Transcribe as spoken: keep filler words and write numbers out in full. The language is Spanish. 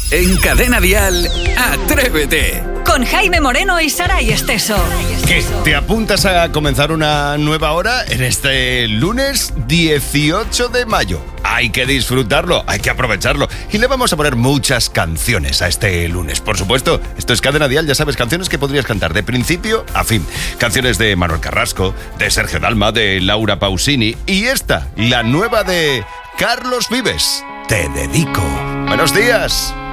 En Cadena Dial, Atrévete. Con Jaime Moreno y Saray Esteso. ¿Qué? ¿Te apuntas a comenzar una nueva hora en este lunes dieciocho de mayo? Hay que disfrutarlo, hay que aprovecharlo. Y le vamos a poner muchas canciones a este lunes. Por supuesto, esto es Cadena Dial, ya sabes, canciones que podrías cantar de principio a fin. Canciones de Manuel Carrasco, de Sergio Dalma, de Laura Pausini. Y esta, la nueva de Carlos Vives. Te dedico. Buenos días.